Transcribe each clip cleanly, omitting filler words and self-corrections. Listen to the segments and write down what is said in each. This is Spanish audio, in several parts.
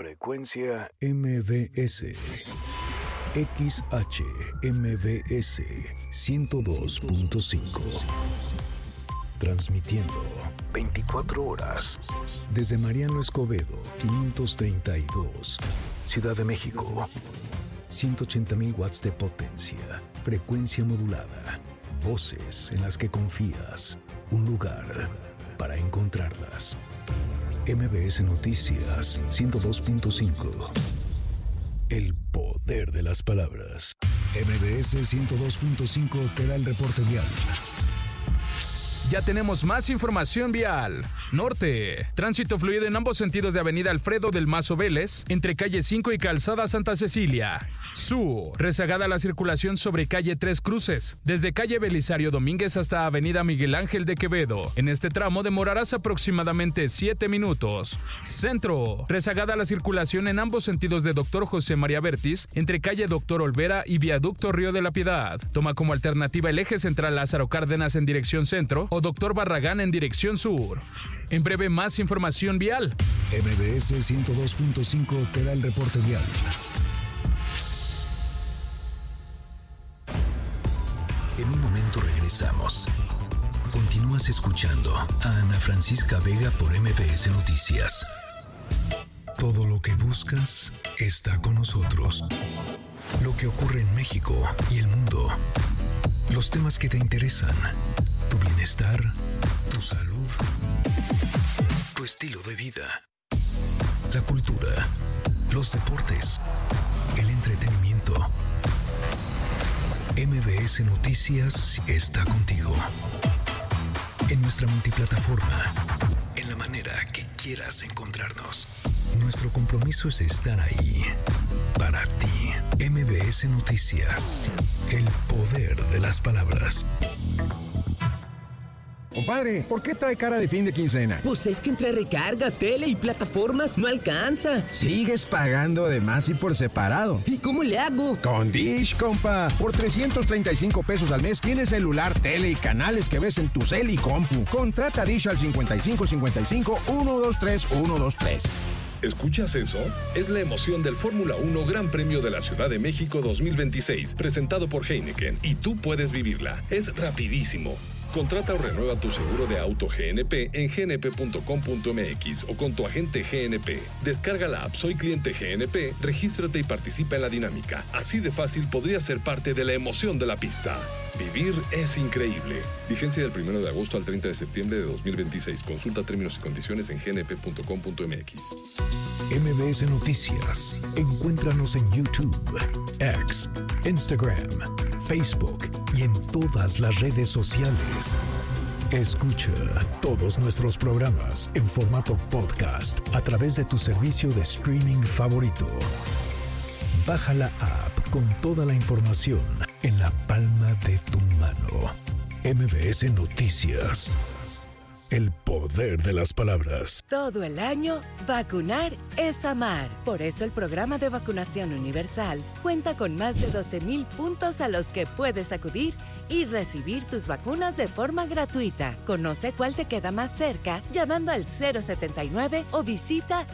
Frecuencia MBS. XHMBS 102.5. Transmitiendo 24 horas desde Mariano Escobedo 532, Ciudad de México. 180,000 watts de potencia, frecuencia modulada, voces en las que confías, un lugar para encontrarlas. MBS Noticias 102.5. El poder de las palabras. MBS 102.5 te da el reporte vial. Ya tenemos más información vial. Norte. Tránsito fluido en ambos sentidos de Avenida Alfredo del Mazo Vélez, entre calle 5 y Calzada Santa Cecilia. Sur. Rezagada la circulación sobre calle Tres Cruces, desde calle Belisario Domínguez hasta Avenida Miguel Ángel de Quevedo. En este tramo demorarás aproximadamente 7 minutos. Centro. Rezagada la circulación en ambos sentidos de Dr. José María Bertis, entre calle Doctor Olvera y Viaducto Río de la Piedad. Toma como alternativa el eje central Lázaro Cárdenas en dirección centro o Doctor Barragán en dirección sur. En breve, más información vial. MBS 102.5 te da el reporte vial. En un momento regresamos. Continúas escuchando a Ana Francisca Vega por MBS Noticias. Todo lo que buscas está con nosotros. Lo que ocurre en México y el mundo. Los temas que te interesan. Tu bienestar, tu salud, tu estilo de vida, la cultura, los deportes, el entretenimiento. MBS Noticias está contigo. En nuestra multiplataforma, en la manera que quieras encontrarnos. Nuestro compromiso es estar ahí, para ti. MBS Noticias, el poder de las palabras. Compadre, ¿por qué trae cara de fin de quincena? Pues es que entre recargas, tele y plataformas no alcanza. Sigues pagando de más y por separado. ¿Y cómo le hago? Con Dish, compa. Por 335 pesos al mes tienes celular, tele y canales que ves en tu cel y compu. Contrata Dish al 5555-123-123. ¿Escuchas eso? Es la emoción del Fórmula 1 Gran Premio de la Ciudad de México 2026, presentado por Heineken, y tú puedes vivirla. Es rapidísimo. Contrata o renueva tu seguro de auto GNP en gnp.com.mx o con tu agente GNP. Descarga la app Soy Cliente GNP, regístrate y participa en la dinámica. Así de fácil podrías ser parte de la emoción de la pista. Vivir es increíble. Vigencia del 1 de agosto al 30 de septiembre de 2026. Consulta términos y condiciones en gnp.com.mx. MBS Noticias. Encuéntranos en YouTube, X, Instagram, Facebook y en todas las redes sociales. Escucha todos nuestros programas en formato podcast a través de tu servicio de streaming favorito. Baja la app con toda la información en la palma de tu mano. MBS Noticias. El poder de las palabras. Todo el año, vacunar es amar. Por eso el programa de vacunación universal cuenta con más de 12,000 puntos a los que puedes acudir y recibir tus vacunas de forma gratuita. Conoce cuál te queda más cerca llamando al 079 o visita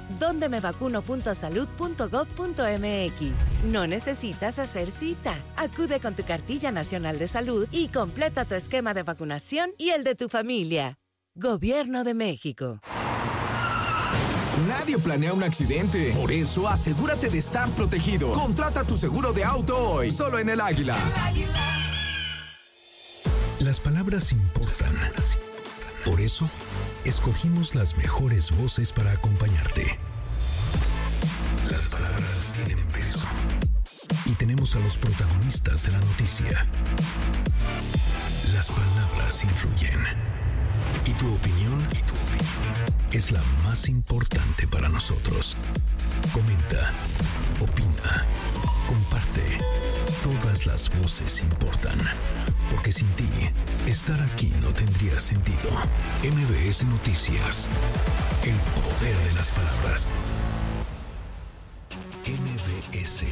dondemevacuno.salud.gov.mx. No necesitas hacer cita. Acude con tu cartilla nacional de salud y completa tu esquema de vacunación y el de tu familia. Gobierno de México. Nadie planea un accidente. Por eso, asegúrate de estar protegido. Contrata tu seguro de auto hoy, solo en El Águila. Las palabras importan. Por eso, escogimos las mejores voces para acompañarte. Las palabras tienen peso. Y tenemos a los protagonistas de la noticia. Las palabras influyen. Y tu opinión es la más importante para nosotros. Comenta, opina, comparte. Todas las voces importan. Porque sin ti, estar aquí no tendría sentido. MBS Noticias. El poder de las palabras. MBS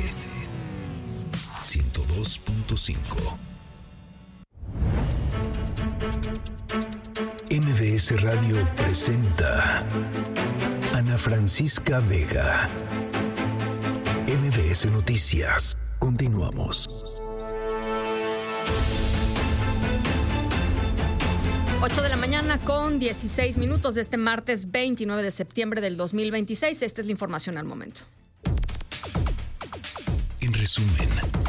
102.5. MBS Radio presenta Ana Francisca Vega. MBS Noticias. Continuamos. 8 de la mañana con 16 minutos de este martes 29 de septiembre del 2026. Esta es la información al momento. En resumen.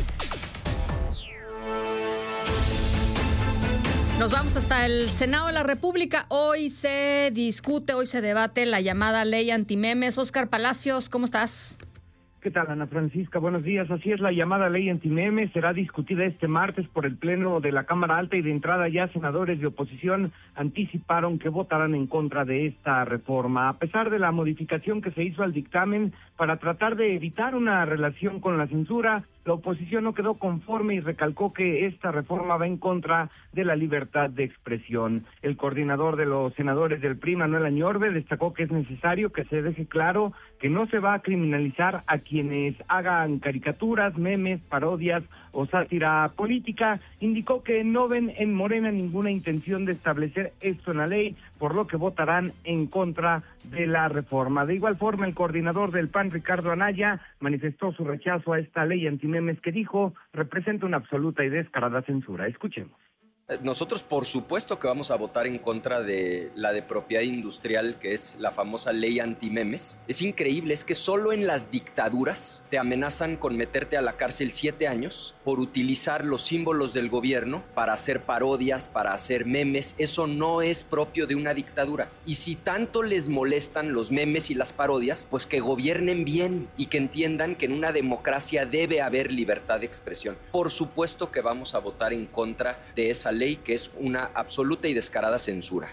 Nos vamos hasta el Senado de la República. Hoy se discute, hoy se debate la llamada ley antimemes. Óscar Palacios, ¿cómo estás? ¿Qué tal, Ana Francisca? Buenos días. Así es, la llamada ley antimemes será discutida este martes por el Pleno de la Cámara Alta y de entrada ya senadores de oposición anticiparon que votarán en contra de esta reforma. A pesar de la modificación que se hizo al dictamen para tratar de evitar una relación con la censura, la oposición no quedó conforme y recalcó que esta reforma va en contra de la libertad de expresión. El coordinador de los senadores del PRI, Manuel Añorbe, destacó que es necesario que se deje claro que no se va a criminalizar a quienes hagan caricaturas, memes, parodias o sátira política. Indicó que no ven en Morena ninguna intención de establecer esto en la ley, por lo que votarán en contra de la reforma. De igual forma, el coordinador del PAN, Ricardo Anaya, manifestó su rechazo a esta ley antimemes que dijo representa una absoluta y descarada censura. Escuchemos. Nosotros, por supuesto, que vamos a votar en contra de la de propiedad industrial, que es la famosa ley antimemes. Es increíble, es que solo en las dictaduras te amenazan con meterte a la cárcel 7 años por utilizar los símbolos del gobierno para hacer parodias, para hacer memes. Eso no es propio de una dictadura. Y si tanto les molestan los memes y las parodias, pues que gobiernen bien y que entiendan que en una democracia debe haber libertad de expresión. Por supuesto que vamos a votar en contra de esa ley, que es una absoluta y descarada censura.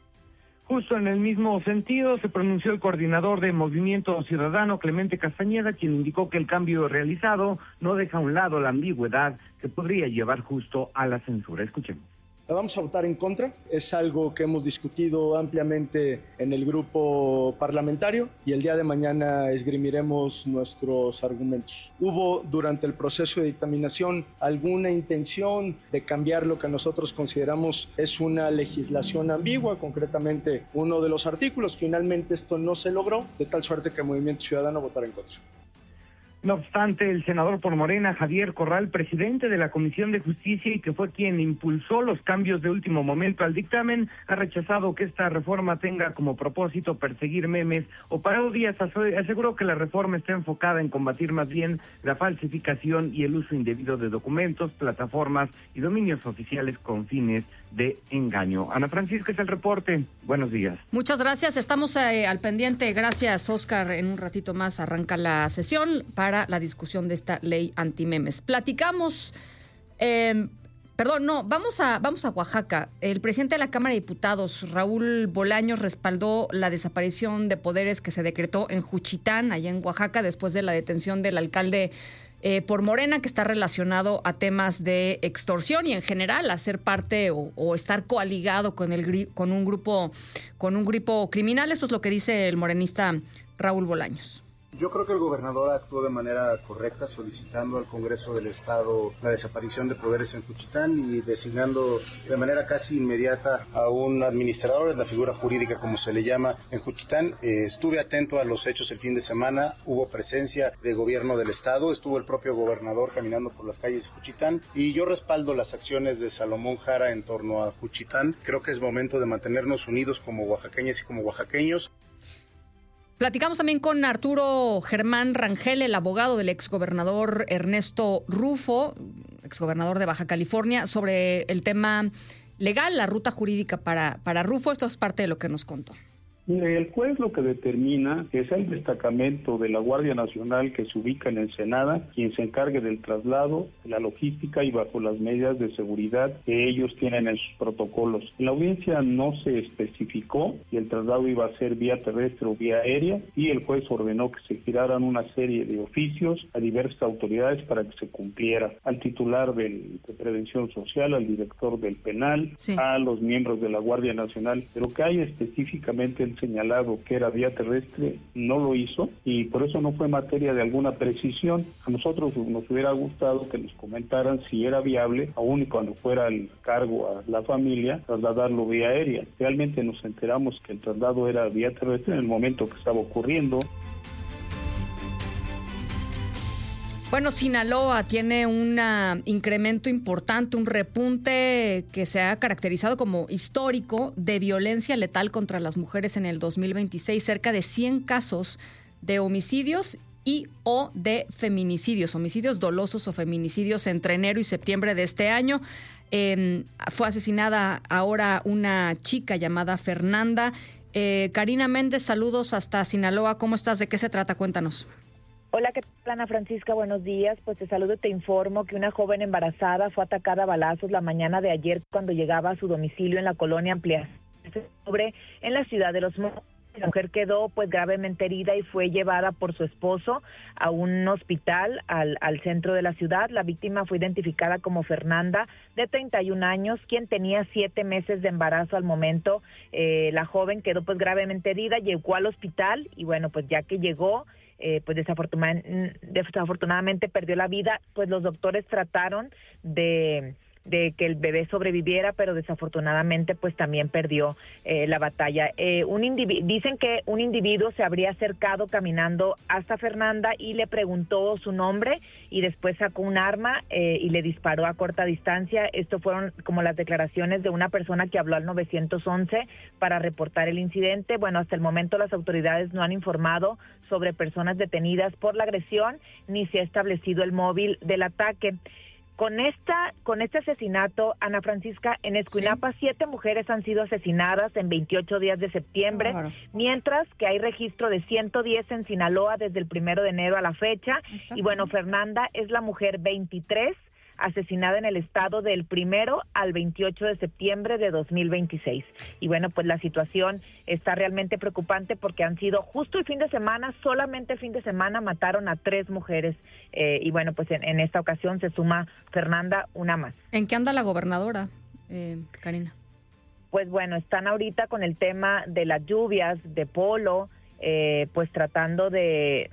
Justo en el mismo sentido se pronunció el coordinador de Movimiento Ciudadano, Clemente Castañeda, quien indicó que el cambio realizado no deja a un lado la ambigüedad que podría llevar justo a la censura. Escuchemos. La vamos a votar en contra, es algo que hemos discutido ampliamente en el grupo parlamentario y el día de mañana esgrimiremos nuestros argumentos. ¿Hubo durante el proceso de dictaminación alguna intención de cambiar lo que nosotros consideramos es una legislación ambigua, concretamente uno de los artículos? Finalmente esto no se logró, de tal suerte que el Movimiento Ciudadano votará en contra. No obstante, el senador por Morena, Javier Corral, presidente de la Comisión de Justicia y que fue quien impulsó los cambios de último momento al dictamen, ha rechazado que esta reforma tenga como propósito perseguir memes o parodias. Aseguró que la reforma está enfocada en combatir más bien la falsificación y el uso indebido de documentos, plataformas y dominios oficiales con fines de engaño. Ana Francisca, es el reporte. Buenos días. Muchas gracias. Estamos al pendiente. Gracias, Óscar. En un ratito más arranca la sesión para la discusión de esta ley antimemes. Platicamos, vamos a Oaxaca. El presidente de la Cámara de Diputados, Raúl Bolaños, respaldó la desaparición de poderes que se decretó en Juchitán, allá en Oaxaca, después de la detención del alcalde por Morena, que está relacionado a temas de extorsión y en general a ser parte o estar coaligado con un grupo criminal. Esto es lo que dice el morenista Raúl Bolaños. Yo creo que el gobernador actuó de manera correcta solicitando al Congreso del Estado la desaparición de poderes en Juchitán y designando de manera casi inmediata a un administrador, es la figura jurídica como se le llama en Juchitán. Estuve atento a los hechos el fin de semana, hubo presencia de gobierno del Estado, estuvo el propio gobernador caminando por las calles de Juchitán y yo respaldo las acciones de Salomón Jara en torno a Juchitán. Creo que es momento de mantenernos unidos como oaxaqueñas y como oaxaqueños. Platicamos también con Arturo Germán Rangel, el abogado del exgobernador Ernesto Rufo, exgobernador de Baja California, sobre el tema legal, la ruta jurídica para Rufo. Esto es parte de lo que nos contó. El juez lo que determina es el destacamento de la Guardia Nacional que se ubica en Ensenada, quien se encargue del traslado, la logística y bajo las medidas de seguridad que ellos tienen en sus protocolos. En la audiencia no se especificó si el traslado iba a ser vía terrestre o vía aérea y el juez ordenó que se giraran una serie de oficios a diversas autoridades para que se cumpliera, al titular de Prevención Social, al director del penal, sí, a los miembros de la Guardia Nacional, pero que hay específicamente el señalado que era vía terrestre, no lo hizo y por eso no fue materia de alguna precisión. A nosotros nos hubiera gustado que nos comentaran si era viable, aún y cuando fuera el cargo a la familia, trasladarlo vía aérea. Realmente nos enteramos que el traslado era vía terrestre en el momento que estaba ocurriendo. Bueno, Sinaloa tiene un incremento importante, un repunte que se ha caracterizado como histórico de violencia letal contra las mujeres en el 2026, cerca de 100 casos de homicidios y o de feminicidios, homicidios dolosos o feminicidios entre enero y septiembre de este año. Fue asesinada ahora una chica llamada Fernanda. Karina Méndez, saludos hasta Sinaloa. ¿Cómo estás? ¿De qué se trata? Cuéntanos. Hola, ¿qué tal, Ana Francisca? Buenos días. Pues te saludo y te informo que una joven embarazada fue atacada a balazos la mañana de ayer cuando llegaba a su domicilio en la colonia Ampliación en la ciudad de Los Mochis. La mujer quedó pues gravemente herida y fue llevada por su esposo a un hospital al centro de la ciudad. La víctima fue identificada como Fernanda, de 31 años, quien tenía 7 meses de embarazo al momento. La joven quedó pues gravemente herida, llegó al hospital y bueno, pues ya que llegó, pues desafortunadamente perdió la vida. Pues los doctores trataron de que el bebé sobreviviera, pero desafortunadamente pues también perdió la batalla. Dicen que un individuo se habría acercado caminando hasta Fernanda y le preguntó su nombre y después sacó un arma y le disparó a corta distancia. Esto fueron como las declaraciones de una persona que habló al 911 para reportar el incidente. Bueno, hasta el momento las autoridades no han informado sobre personas detenidas por la agresión ni se ha establecido el móvil del ataque. Con este asesinato, Ana Francisca, en Escuinapa, 7 mujeres han sido asesinadas en 28 días de septiembre, mientras que hay registro de 110 en Sinaloa desde el 1 de enero a la fecha. Y bueno, Fernanda es la mujer 23 asesinada en el estado del 1 al 28 de septiembre de 2026. Y bueno, pues la situación está realmente preocupante porque han sido justo el fin de semana, solamente el fin de semana mataron a 3 mujeres. Y bueno, pues en esta ocasión se suma Fernanda, una más. ¿En qué anda la gobernadora, Karina? Pues bueno, están ahorita con el tema de las lluvias, de Polo, pues tratando de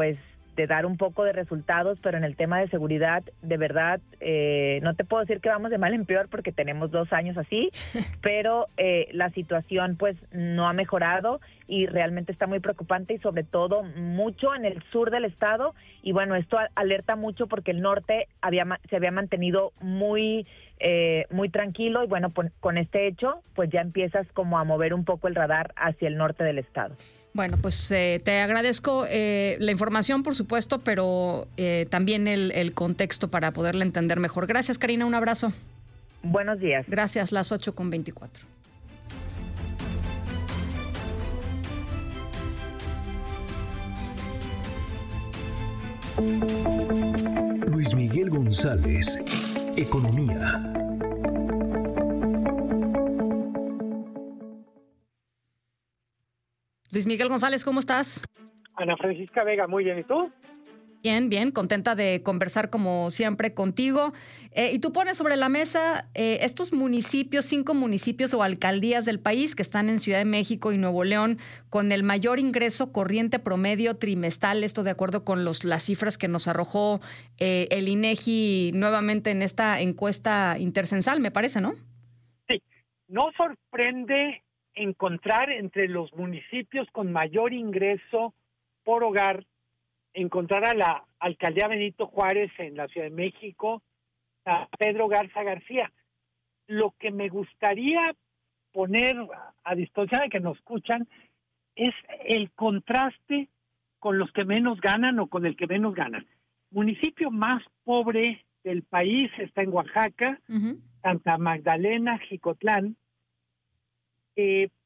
dar un poco de resultados, pero en el tema de seguridad, de verdad, no te puedo decir que vamos de mal en peor porque tenemos 2 años así, pero la situación pues no ha mejorado y realmente está muy preocupante y sobre todo mucho en el sur del estado. Y bueno, esto alerta mucho porque el norte se había mantenido muy tranquilo y bueno, con este hecho pues ya empiezas como a mover un poco el radar hacia el norte del estado. Bueno, pues te agradezco la información, por supuesto, pero también el contexto para poderla entender mejor. Gracias, Karina, un abrazo. Buenos días. Gracias, las 8:24. Luis Miguel González, Economía. Luis Miguel González, ¿cómo estás? Ana Francisca Vega, muy bien. ¿Y tú? Bien, contenta de conversar como siempre contigo. Y tú pones sobre la mesa estos municipios, 5 municipios o alcaldías del país que están en Ciudad de México y Nuevo León con el mayor ingreso corriente promedio trimestral, esto de acuerdo con las cifras que nos arrojó el INEGI nuevamente en esta encuesta intercensal, me parece, ¿no? Sí, no sorprende encontrar entre los municipios con mayor ingreso por hogar, encontrar a la alcaldía Benito Juárez en la Ciudad de México, a Pedro Garza García. Lo que me gustaría poner a disposición de que nos escuchan es el contraste con los que menos ganan o con el que menos ganan. Municipio más pobre del país está en Oaxaca, Santa Magdalena, Jicotlán.